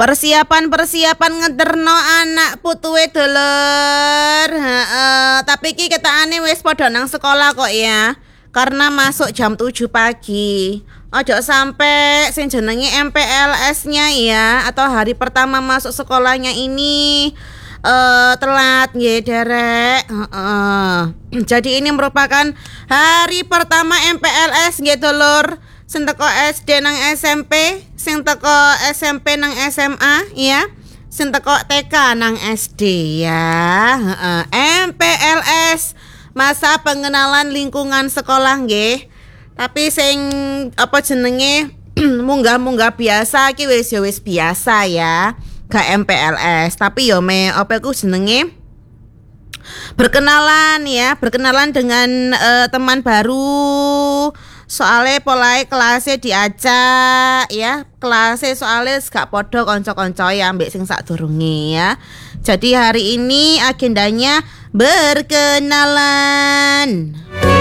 Persiapan ngederno anak putuwe dulur. Tapi iki ketane wis padha nang sekolah kok ya. Karena masuk jam 7 pagi. Ojo sampai sing jenenge MPLS-nya ya atau hari pertama masuk sekolahnya ini telat nggih derek. Jadi ini merupakan hari pertama MPLS nggih dulur. Sing teko SD nang SMP, sing teko SMP nang SMA ya, sing teko TK nang SD ya. MPLS, masa pengenalan lingkungan sekolah nggih. Tapi sing apa jenenge munggah-munggah biasa iki wis biasa ya. Gak MPLS, tapi yo me apa iku jenenge berkenalan ya, berkenalan dengan teman baru. Soalnya polahe kelasnya diajak ya, kelasnya soalnya gak podo konco-konco ya ambek sing sadurunge ya. Jadi hari ini agendanya berkenalan.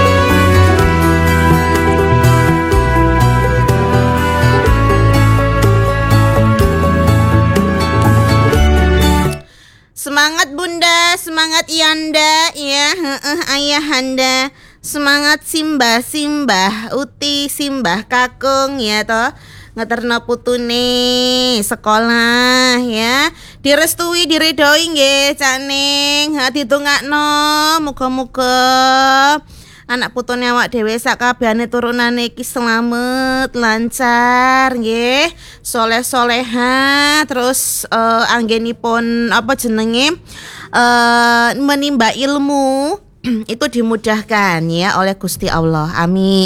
Semangat Bunda, semangat Yanda ya, Ayahanda. Semangat simbah uti simbah kakung ya toh, ngeterno putune sekolah ya, direstui diridhoi nggih Cak Ning, ditungakno muga-muga anak putune awak dhewe sak kabehane turunane iki selamat lancar nggih, soleh-soleha, terus anggenipun apa jenenge menimba ilmu itu dimudahkan ya oleh Gusti Allah. Amin.